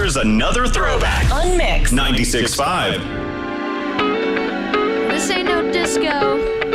Here's another throwback. Unmixed. 96.5. This ain't no disco.